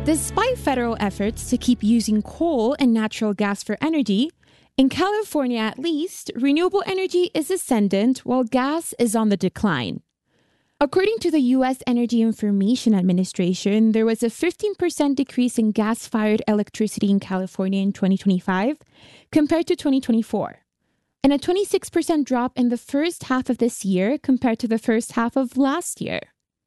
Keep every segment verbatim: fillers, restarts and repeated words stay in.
Despite federal efforts to keep using coal and natural gas for energy, in California at least, renewable energy is ascendant while gas is on the decline. According to the U S Energy Information Administration, there was a fifteen percent decrease in gas-fired electricity in California in twenty twenty-five compared to twenty twenty-four, and a twenty-six percent drop in the first half of this year compared to the first half of last year.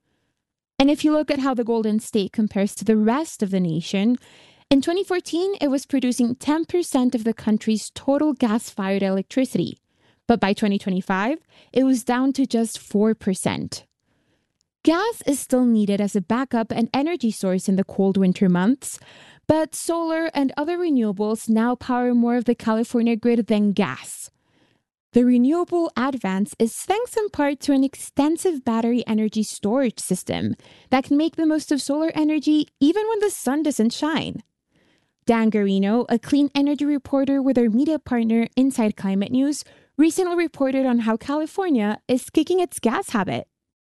And if you look at how the Golden State compares to the rest of the nation, in twenty fourteen, it was producing ten percent of the country's total gas-fired electricity. But by twenty twenty-five, it was down to just four percent. Gas is still needed as a backup and energy source in the cold winter months, but solar and other renewables now power more of the California grid than gas. The renewable advance is thanks in part to an extensive battery energy storage system that can make the most of solar energy even when the sun doesn't shine. Dan Garino, a clean energy reporter with our media partner Inside Climate News, recently reported on how California is kicking its gas habit.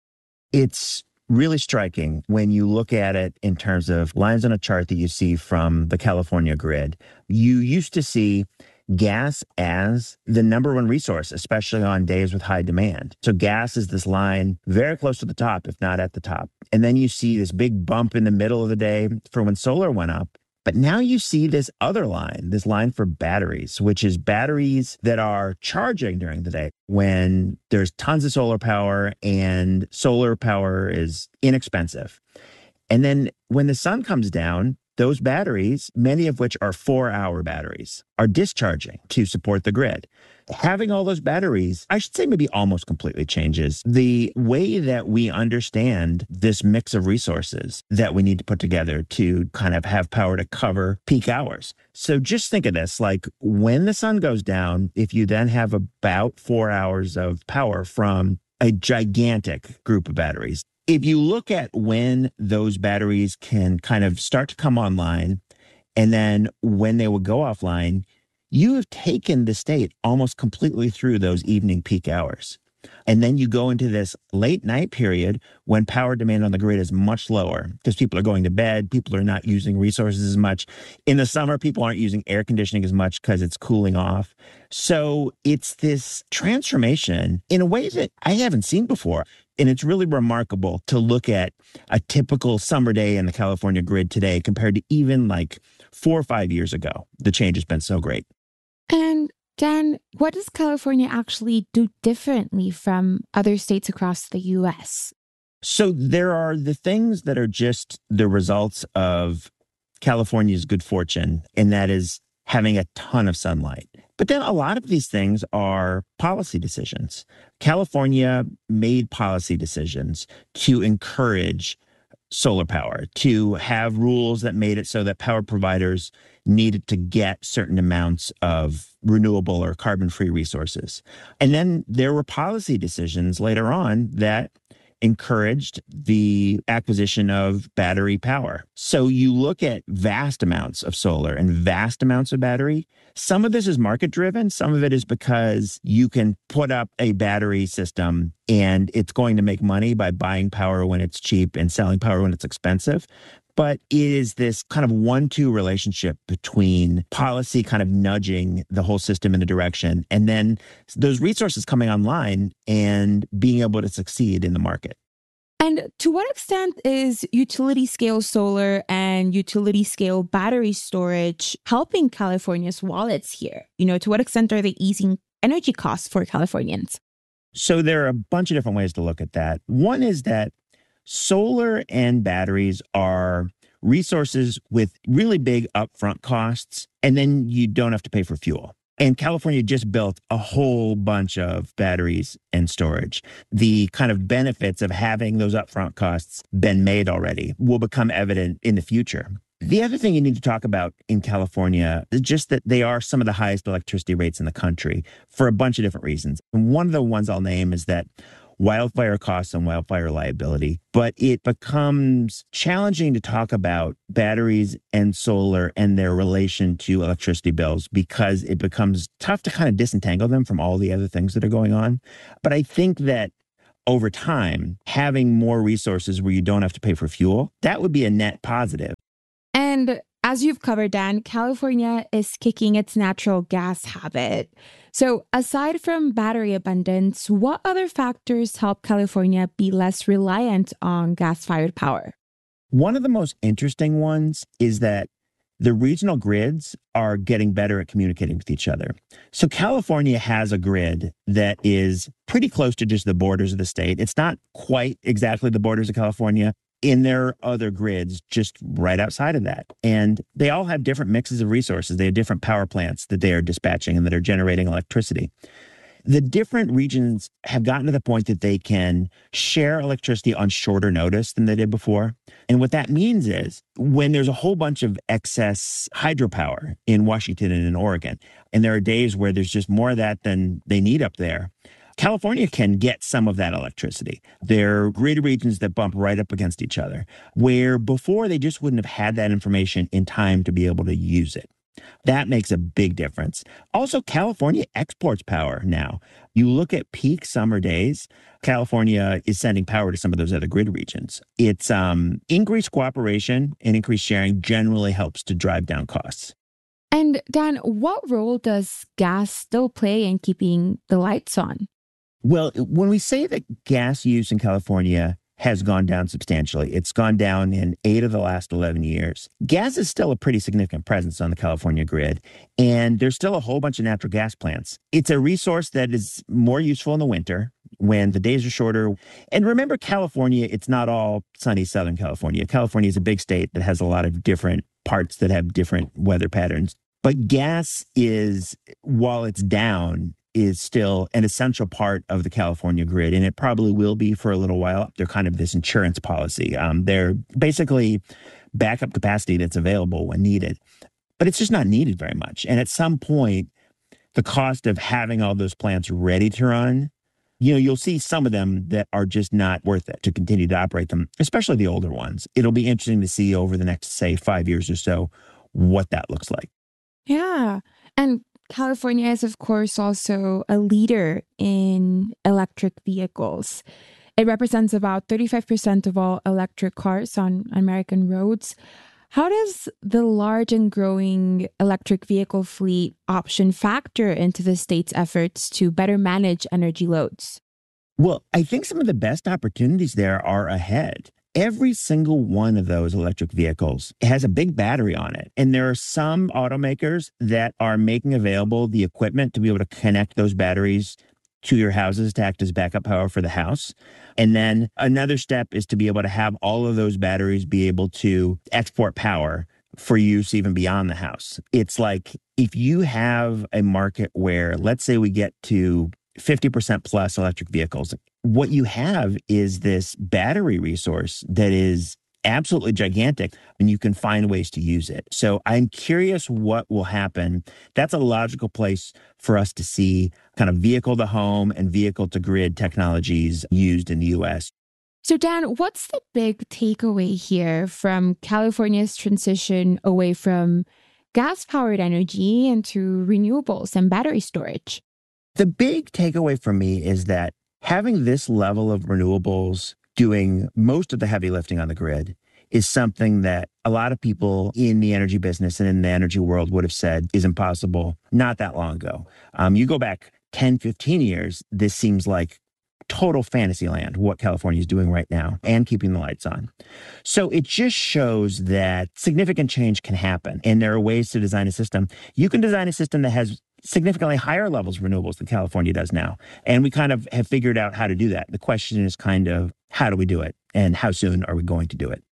It's really striking when you look at it in terms of lines on a chart that you see from the California grid. You used to see gas as the number one resource, especially on days with high demand. So gas is this line very close to the top, if not at the top. And then you see this big bump in the middle of the day for when solar went up. But now you see this other line, this line for batteries, which is batteries that are charging during the day when there's tons of solar power and solar power is inexpensive. And then when the sun comes down, those batteries, many of which are four-hour batteries, are discharging to support the grid. Having all those batteries, I should say maybe almost completely changes the way that we understand this mix of resources that we need to put together to kind of have power to cover peak hours. So just think of this, like when the sun goes down, if you then have about four hours of power from a gigantic group of batteries. If you look at when those batteries can kind of start to come online and then when they will go offline, you have taken the state almost completely through those evening peak hours. And then you go into this late night period when power demand on the grid is much lower because people are going to bed, people are not using resources as much. In the summer, people aren't using air conditioning as much because it's cooling off. So it's this transformation in a way that I haven't seen before. And it's really remarkable to look at a typical summer day in the California grid today compared to even like four or five years ago. The change has been so great. And Dan, what does California actually do differently from other states across the U S? So there are the things that are just the results of California's good fortune, and that is having a ton of sunlight. But then a lot of these things are policy decisions. California made policy decisions to encourage solar power, to have rules that made it so that power providers needed to get certain amounts of renewable or carbon-free resources. And then there were policy decisions later on that encouraged the acquisition of battery power. So you look at vast amounts of solar and vast amounts of battery. Some of this is market driven. Some of it is because you can put up a battery system and it's going to make money by buying power when it's cheap and selling power when it's expensive. But it is this kind of one-two relationship between policy kind of nudging the whole system in the direction and then those resources coming online and being able to succeed in the market. And to what extent is utility-scale solar and utility-scale battery storage helping California's wallets here? You know, to what extent are they easing energy costs for Californians? So there are a bunch of different ways to look at that. One is that solar and batteries are resources with really big upfront costs, and then you don't have to pay for fuel. And California just built a whole bunch of batteries and storage. The kind of benefits of having those upfront costs been made already will become evident in the future. The other thing you need to talk about in California is just that they are some of the highest electricity rates in the country for a bunch of different reasons. And one of the ones I'll name is that wildfire costs and wildfire liability, but it becomes challenging to talk about batteries and solar and their relation to electricity bills because it becomes tough to kind of disentangle them from all the other things that are going on. But I think that over time, having more resources where you don't have to pay for fuel, that would be a net positive. And as you've covered, Dan, California is kicking its natural gas habit. So aside from battery abundance, what other factors help California be less reliant on gas-fired power? One of the most interesting ones is that the regional grids are getting better at communicating with each other. So California has a grid that is pretty close to just the borders of the state. It's not quite exactly the borders of California. And there are other grids just right outside of that. And they all have different mixes of resources. They have different power plants that they are dispatching and that are generating electricity. The different regions have gotten to the point that they can share electricity on shorter notice than they did before. And what that means is when there's a whole bunch of excess hydropower in Washington and in Oregon, and there are days where there's just more of that than they need up there, California can get some of that electricity. There are grid regions that bump right up against each other, where before they just wouldn't have had that information in time to be able to use it. That makes a big difference. Also, California exports power now. You look at peak summer days, California is sending power to some of those other grid regions. It's um, increased cooperation and increased sharing generally helps to drive down costs. And Dan, what role does gas still play in keeping the lights on? Well, when we say that gas use in California has gone down substantially, it's gone down in eight of the last eleven years. Gas is still a pretty significant presence on the California grid, and there's still a whole bunch of natural gas plants. It's a resource that is more useful in the winter when the days are shorter. And remember, California, it's not all sunny Southern California. California is a big state that has a lot of different parts that have different weather patterns. But gas is, while it's down, is still an essential part of the California grid, and it probably will be for a little while. They're kind of this insurance policy. Um, they're basically backup capacity that's available when needed, but it's just not needed very much. And at some point, the cost of having all those plants ready to run, you know, you'll see some of them that are just not worth it to continue to operate them, especially the older ones. It'll be interesting to see over the next, say, five years or so, what that looks like. Yeah. And California is, of course, also a leader in electric vehicles. It represents about thirty-five percent of all electric cars on American roads. How does the large and growing electric vehicle fleet option factor into the state's efforts to better manage energy loads? Well, I think some of the best opportunities there are ahead. Every single one of those electric vehicles has a big battery on it. And there are some automakers that are making available the equipment to be able to connect those batteries to your houses to act as backup power for the house. And then another step is to be able to have all of those batteries be able to export power for use even beyond the house. It's like if you have a market where, let's say we get to fifty percent plus electric vehicles, what you have is this battery resource that is absolutely gigantic, and you can find ways to use it. So I'm curious what will happen. That's a logical place for us to see kind of vehicle to home and vehicle to grid technologies used in the U S. So Dan, what's the big takeaway here from California's transition away from gas-powered energy into renewables and battery storage? The big takeaway for me is that having this level of renewables doing most of the heavy lifting on the grid is something that a lot of people in the energy business and in the energy world would have said is impossible not that long ago. Um, you go back ten, fifteen years, this seems like total fantasy land, what California is doing right now and keeping the lights on. So it just shows that significant change can happen. And there are ways to design a system. You can design a system that has significantly higher levels of renewables than California does now. And we kind of have figured out how to do that. The question is kind of, how do we do it? And how soon are we going to do it?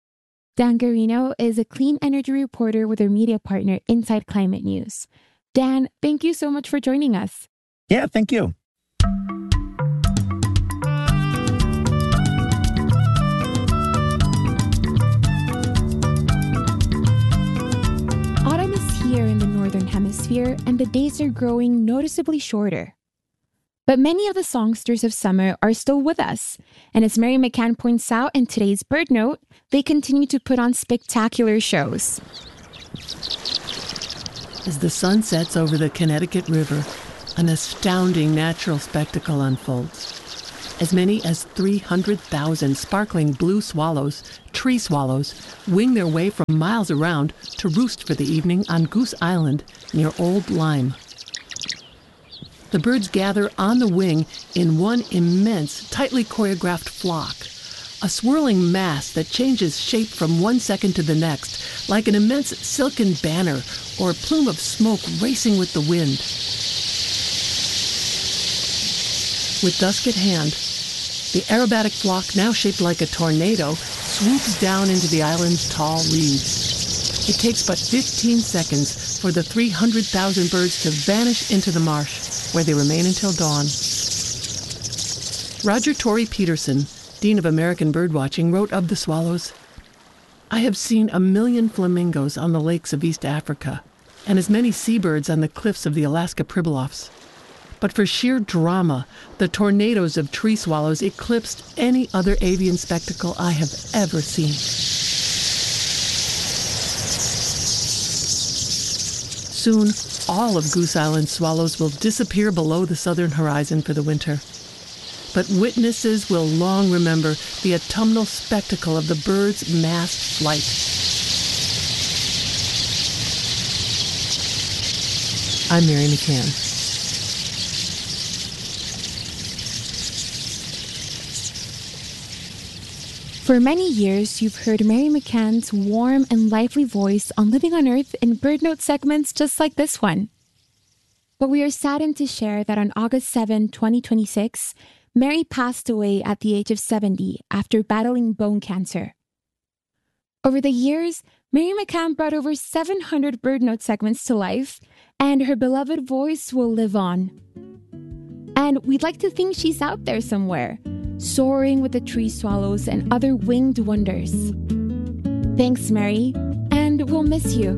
Dan Garino is a clean energy reporter with our media partner, Inside Climate News. Dan, thank you so much for joining us. Yeah, thank you. Autumn is here in the Northern Hemisphere, and the days are growing noticeably shorter. But many of the songsters of summer are still with us. And as Mary McCann points out in today's Bird Note, they continue to put on spectacular shows. As the sun sets over the Connecticut River, an astounding natural spectacle unfolds. As many as three hundred thousand sparkling blue swallows, tree swallows, wing their way from miles around to roost for the evening on Goose Island near Old Lyme. The birds gather on the wing in one immense, tightly choreographed flock, a swirling mass that changes shape from one second to the next, like an immense silken banner or a plume of smoke racing with the wind. With dusk at hand, the aerobatic flock, now shaped like a tornado, swoops down into the island's tall reeds. It takes but fifteen seconds for the three hundred thousand birds to vanish into the marsh, where they remain until dawn. Roger Torrey Peterson, Dean of American Birdwatching, wrote of the swallows, "I have seen a million flamingos on the lakes of East Africa, and as many seabirds on the cliffs of the Alaska Pribilofs. But for sheer drama, the tornadoes of tree swallows eclipsed any other avian spectacle I have ever seen." Soon, all of Goose Island swallows will disappear below the southern horizon for the winter. But witnesses will long remember the autumnal spectacle of the birds' mass flight. I'm Mary McCann. For many years, you've heard Mary McCann's warm and lively voice on Living on Earth in BirdNote segments just like this one. But we are saddened to share that on August seventh, twenty twenty-six, Mary passed away at the age of seventy after battling bone cancer. Over the years, Mary McCann brought over seven hundred BirdNote segments to life, and her beloved voice will live on. And we'd like to think she's out there somewhere, soaring with the tree swallows and other winged wonders. Thanks, Mary, and we'll miss you.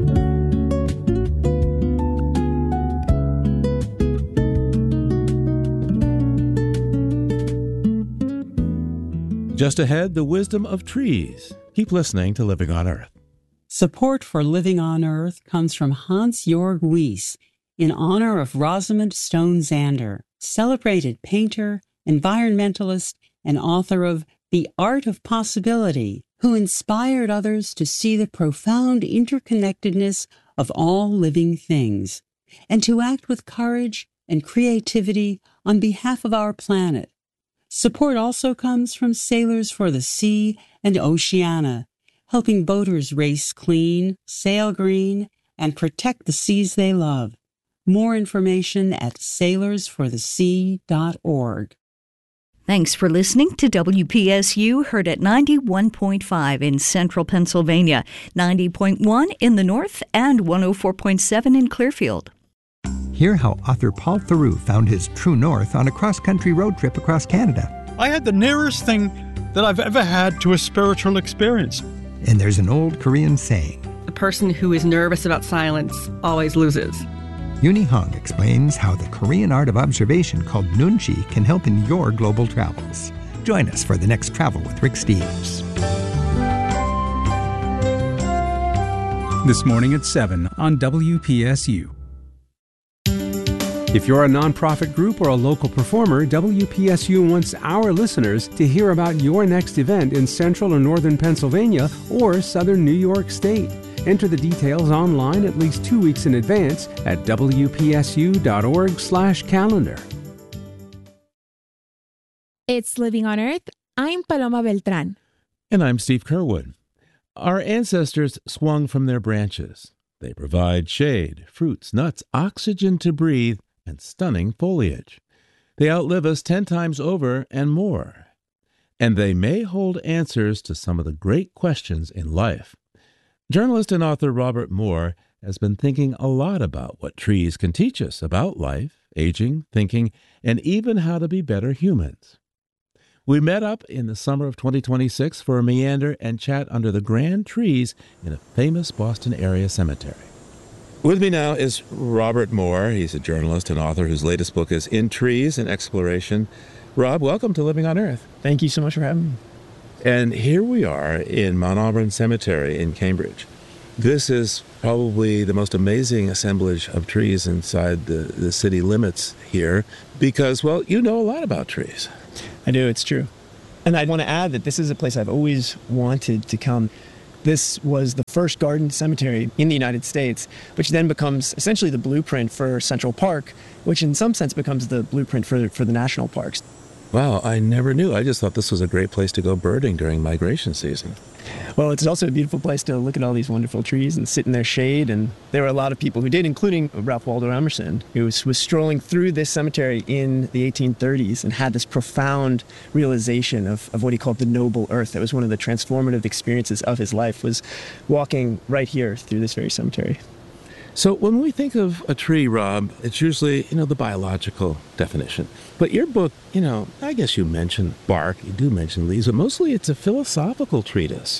Just ahead, the wisdom of trees. Keep listening to Living on Earth. Support for Living on Earth comes from Hans-Jörg Wyss in honor of Rosamund Stone Zander, celebrated painter, environmentalist, and author of The Art of Possibility, who inspired others to see the profound interconnectedness of all living things, and to act with courage and creativity on behalf of our planet. Support also comes from Sailors for the Sea and Oceana, helping boaters race clean, sail green, and protect the seas they love. More information at sailors for the sea dot org. Thanks for listening to W P S U, heard at ninety-one point five in central Pennsylvania, ninety point one in the north, and one oh four point seven in Clearfield. Hear how author Paul Theroux found his true north on a cross-country road trip across Canada. I had the nearest thing that I've ever had to a spiritual experience. And there's an old Korean saying, "The person who is nervous about silence always loses." Uni Hong explains how the Korean art of observation called Nunchi can help in your global travels. Join us for the next Travel with Rick Steves. This morning at seven on W P S U. If you're a nonprofit group or a local performer, W P S U wants our listeners to hear about your next event in central or northern Pennsylvania or southern New York State. Enter the details online at least two weeks in advance at W P S U dot org slash calendar. It's Living on Earth. I'm Paloma Beltran. And I'm Steve Curwood. Our ancestors swung from their branches. They provide shade, fruits, nuts, oxygen to breathe, and stunning foliage. They outlive us ten times over and more. And they may hold answers to some of the great questions in life. Journalist and author Robert Moore has been thinking a lot about what trees can teach us about life, aging, thinking, and even how to be better humans. We met up in the summer of twenty twenty-six for a meander and chat under the grand trees in a famous Boston area cemetery. With me now is Robert Moore. He's a journalist and author whose latest book is In Trees, an Exploration. Rob, welcome to Living on Earth. Thank you so much for having me. And here we are in Mount Auburn Cemetery in Cambridge. This is probably the most amazing assemblage of trees inside the, the city limits here because, well, you know a lot about trees. I do, it's true. And I want to add that this is a place I've always wanted to come. This was the first garden cemetery in the United States, which then becomes essentially the blueprint for Central Park, which in some sense becomes the blueprint for, for the national parks. Wow, I never knew. I just thought this was a great place to go birding during migration season. Well, it's also a beautiful place to look at all these wonderful trees and sit in their shade. And there were a lot of people who did, including Ralph Waldo Emerson, who was, was strolling through this cemetery in the eighteen thirties and had this profound realization of, of what he called the noble earth. That was one of the transformative experiences of his life, was walking right here through this very cemetery. So when we think of a tree, Rob, it's usually, you know, the biological definition. But your book, you know, I guess you mention bark, you do mention leaves, but mostly it's a philosophical treatise.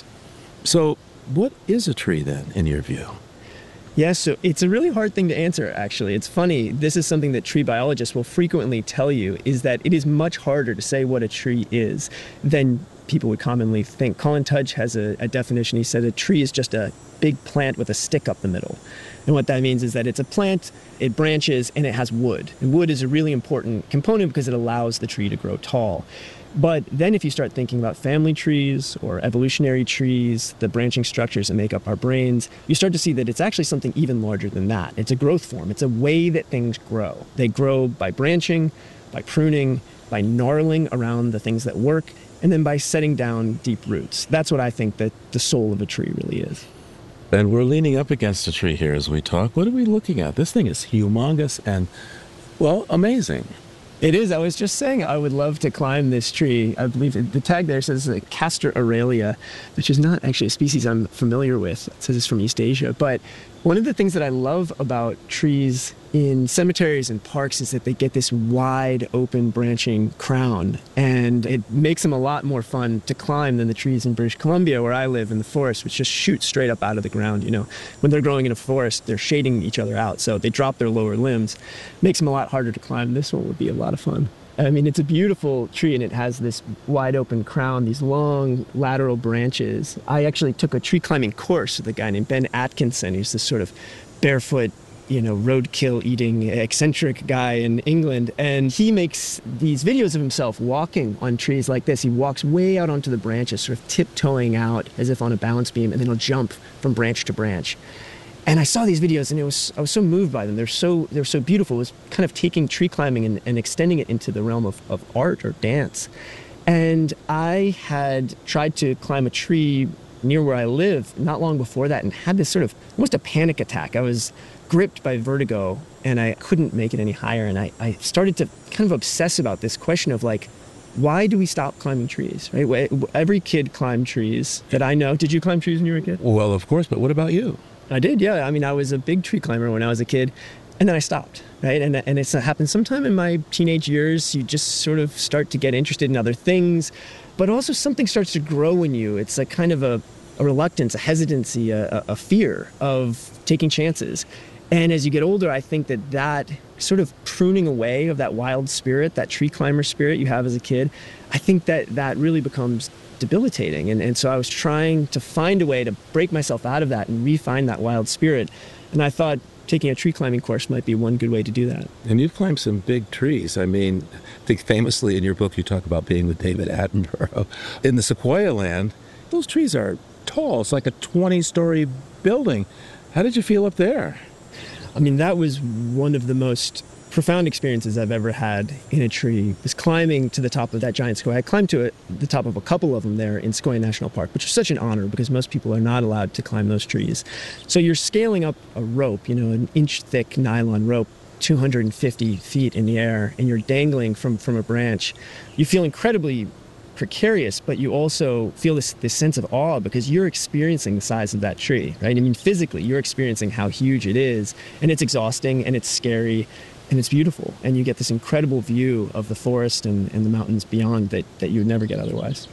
So what is a tree then, in your view? Yes, so it's a really hard thing to answer, actually. It's funny. This is something that tree biologists will frequently tell you, is that it is much harder to say what a tree is than people would commonly think. Colin Tudge has a, a definition. He said a tree is just a big plant with a stick up the middle. And what that means is that it's a plant, it branches, and it has wood. And wood is a really important component because it allows the tree to grow tall. But then if you start thinking about family trees or evolutionary trees, the branching structures that make up our brains, you start to see that it's actually something even larger than that. It's a growth form. It's a way that things grow. They grow by branching, by pruning, by gnarling around the things that work, and then by setting down deep roots. That's what I think that the soul of a tree really is. And we're leaning up against a tree here as we talk. What are we looking at? This thing is humongous and, well, amazing. It is. I was just saying I would love to climb this tree. I believe it, the tag there says uh, Castor aurelia, which is not actually a species I'm familiar with. It says it's from East Asia. But one of the things that I love about trees in cemeteries and parks is that they get this wide open branching crown, and it makes them a lot more fun to climb than the trees in British Columbia where I live in the forest, which just shoot straight up out of the ground. You know, when they're growing in a forest, they're shading each other out, so they drop their lower limbs. Makes them a lot harder to climb. This one would be a lot of fun. I mean, it's a beautiful tree, and it has this wide open crown, these long lateral branches. I actually took a tree climbing course with a guy named Ben Atkinson. He's this sort of barefoot, you know, roadkill eating eccentric guy in England. And he makes these videos of himself walking on trees like this. He walks way out onto the branches, sort of tiptoeing out as if on a balance beam, and then he'll jump from branch to branch. And I saw these videos, and it was I was so moved by them. They're so they're so beautiful. It was kind of taking tree climbing and, and extending it into the realm of, of art or dance. And I had tried to climb a tree near where I live not long before that and had this sort of almost a panic attack. I was gripped by vertigo, and I couldn't make it any higher. And I, I started to kind of obsess about this question of, like, why do we stop climbing trees, right? Every kid climbed trees that I know. Did you climb trees when you were a kid? Well, of course, but what about you? I did, yeah. I mean, I was a big tree climber when I was a kid, and then I stopped, right? And and it's happened sometime in my teenage years. You just sort of start to get interested in other things, but also something starts to grow in you. It's a kind of a, a reluctance, a hesitancy, a, a fear of taking chances. And as you get older, I think that that sort of pruning away of that wild spirit, that tree climber spirit you have as a kid, I think that that really becomes debilitating. And, and so I was trying to find a way to break myself out of that and re-find that wild spirit. And I thought taking a tree climbing course might be one good way to do that. And you've climbed some big trees. I mean, I think famously in your book you talk about being with David Attenborough. In the Sequoia land, those trees are tall. It's like a twenty-story building. How did you feel up there? I mean, that was one of the most profound experiences I've ever had in a tree, was climbing to the top of that giant sequoia. I climbed to it, the top of a couple of them there in Sequoia National Park, which is such an honor because most people are not allowed to climb those trees. So you're scaling up a rope, you know, an inch thick nylon rope, two hundred fifty feet in the air, and you're dangling from, from a branch. You feel incredibly precarious, but you also feel this, this sense of awe because you're experiencing the size of that tree, right? I mean, physically, you're experiencing how huge it is, and it's exhausting, and it's scary, and it's beautiful. And you get this incredible view of the forest and, and the mountains beyond that, that you would never get otherwise.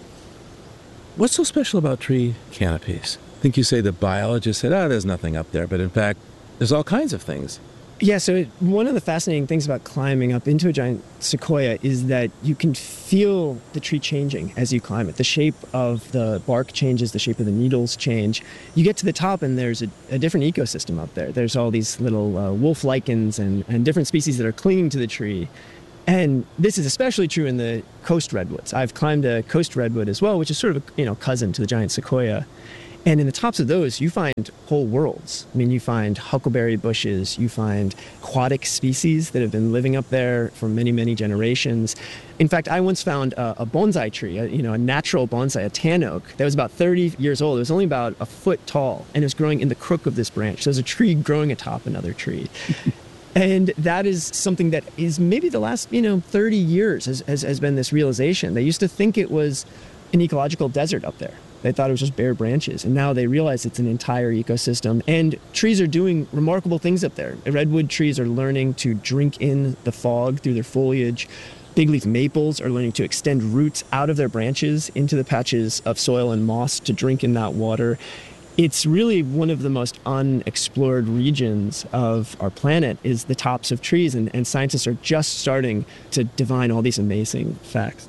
What's so special about tree canopies? I think you say the biologists said, oh, there's nothing up there, but in fact, there's all kinds of things. Yeah, so it, one of the fascinating things about climbing up into a giant sequoia is that you can feel the tree changing as you climb it. The shape of the bark changes, the shape of the needles change. You get to the top and there's a, a different ecosystem up there. There's all these little uh, wolf lichens and, and different species that are clinging to the tree. And this is especially true in the coast redwoods. I've climbed a coast redwood as well, which is sort of a you know cousin to the giant sequoia. And in the tops of those, you find whole worlds. I mean, you find huckleberry bushes, you find aquatic species that have been living up there for many, many generations. In fact, I once found a, a bonsai tree, a, you know, a natural bonsai, a tan oak, that was about thirty years old. It was only about a foot tall, and it was growing in the crook of this branch. So there's a tree growing atop another tree. And that is something that is maybe the last, you know, thirty years has, has, has been this realization. They used to think it was an ecological desert up there. They thought it was just bare branches, and now they realize it's an entire ecosystem. And trees are doing remarkable things up there. Redwood trees are learning to drink in the fog through their foliage. Big leaf maples are learning to extend roots out of their branches into the patches of soil and moss to drink in that water. It's really one of the most unexplored regions of our planet is the tops of trees, and, and scientists are just starting to divine all these amazing facts.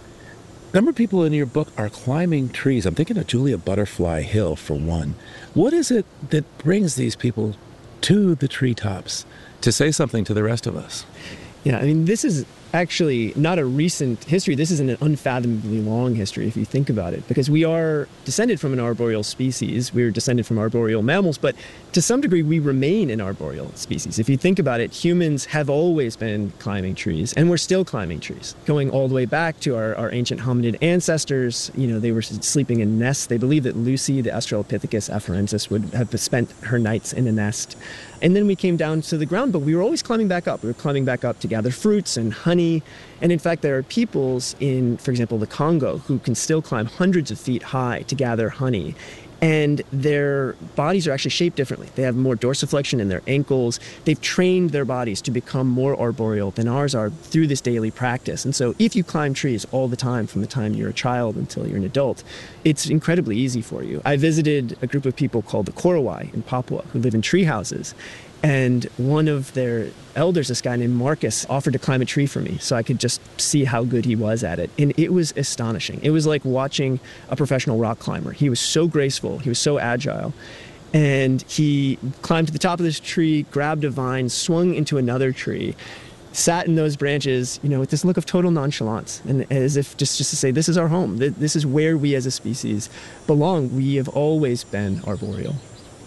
A number of people in your book are climbing trees. I'm thinking of Julia Butterfly Hill, for one. What is it that brings these people to the treetops to say something to the rest of us? Yeah, I mean, this is actually not a recent history. This is an unfathomably long history, if you think about it, because we are descended from an arboreal species. We're descended from arboreal mammals, but to some degree, we remain an arboreal species. If you think about it, humans have always been climbing trees, and we're still climbing trees, going all the way back to our, our ancient hominid ancestors. You know, they were sleeping in nests. They believe that Lucy, the Australopithecus afarensis, would have spent her nights in a nest. And then we came down to the ground, but we were always climbing back up. We were climbing back up to gather fruits and honey. And in fact, there are peoples in, for example, the Congo, who can still climb hundreds of feet high to gather honey. And their bodies are actually shaped differently. They have more dorsiflexion in their ankles. They've trained their bodies to become more arboreal than ours are through this daily practice. And so if you climb trees all the time, from the time you're a child until you're an adult, it's incredibly easy for you. I visited a group of people called the Korowai in Papua who live in tree houses. And one of their elders, this guy named Marcus, offered to climb a tree for me so I could just see how good he was at it. And it was astonishing. It was like watching a professional rock climber. He was so graceful. He was so agile. And he climbed to the top of this tree, grabbed a vine, swung into another tree, sat in those branches, you know, with this look of total nonchalance, and as if just, just to say, this is our home. This is where we as a species belong. We have always been arboreal.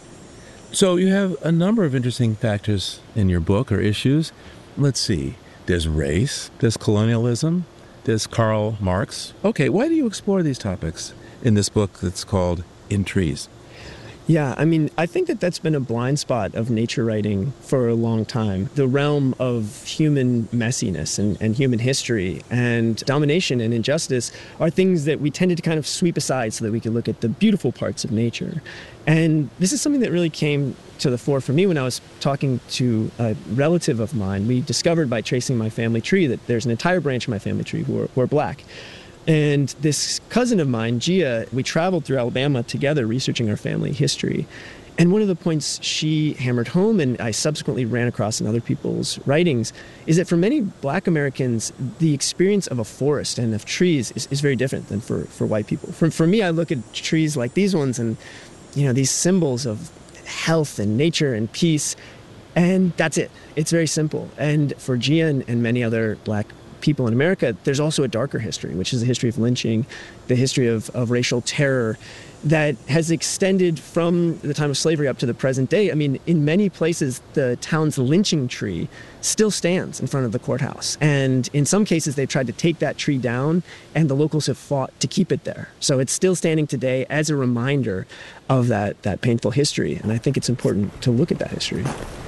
So you have a number of interesting factors in your book or issues. Let's see. There's race, there's colonialism, there's Karl Marx. Okay, why do you explore these topics in this book that's called In Trees? Yeah, I mean, I think that that's been a blind spot of nature writing for a long time. The realm of human messiness and, and human history and domination and injustice are things that we tended to kind of sweep aside so that we could look at the beautiful parts of nature. And this is something that really came to the fore for me when I was talking to a relative of mine. We discovered by tracing my family tree that there's an entire branch of my family tree who are, who are black. And this cousin of mine, Gia, we traveled through Alabama together researching our family history. And one of the points she hammered home, and I subsequently ran across in other people's writings, is that for many black Americans, the experience of a forest and of trees is, is very different than for, for white people. For, for me, I look at trees like these ones and, you know, these symbols of health and nature and peace, and that's it. It's very simple. And for Gia and, and many other black people in America, there's also a darker history, which is the history of lynching, the history of, of racial terror that has extended from the time of slavery up to the present day. I mean, in many places, the town's lynching tree still stands in front of the courthouse. And in some cases, they've tried to take that tree down, and the locals have fought to keep it there. So it's still standing today as a reminder of that, that painful history. And I think it's important to look at that history.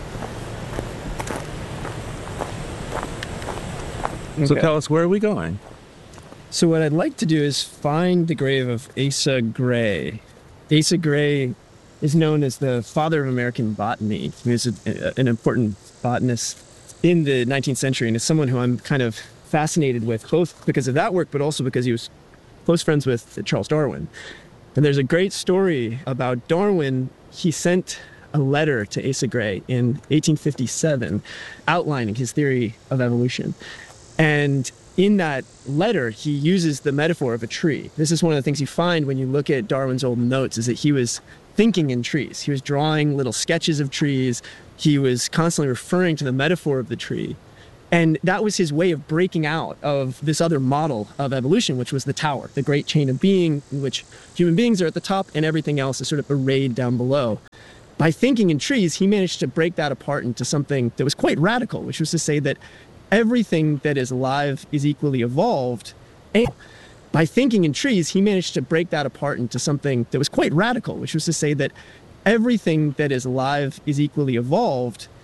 So Okay. tell us, where are we going? So what I'd like to do is find the grave of Asa Gray. Asa Gray is known as the father of American botany. He was a, an important botanist in the nineteenth century, and is someone who I'm kind of fascinated with, both because of that work, but also because he was close friends with Charles Darwin. And there's a great story about Darwin. He sent a letter to Asa Gray in eighteen fifty-seven outlining his theory of evolution. And in that letter, he uses the metaphor of a tree. This is one of the things you find when you look at Darwin's old notes, is that he was thinking in trees. He was drawing little sketches of trees. He was constantly referring to the metaphor of the tree. And that was his way of breaking out of this other model of evolution, which was the tower, the great chain of being, in which human beings are at the top and everything else is sort of arrayed down below. By thinking in trees, he managed to break that apart into something that was quite radical, which was to say that everything that is alive is equally evolved. And by thinking in trees, he managed to break that apart into something that was quite radical, which was to say that everything that is alive is equally evolved,